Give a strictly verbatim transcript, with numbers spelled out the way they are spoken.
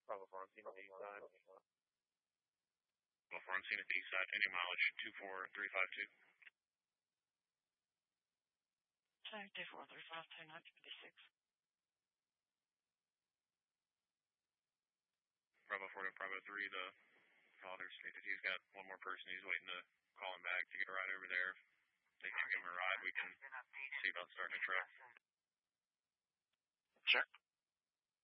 Bravo four on scene at the east side. Bravo four on scene at the east side. Any mileage two four three five two. Check two four three five two nine fifty-six. Bravo four to Bravo three, the father stated he's got one more person he's waiting to call him back. Do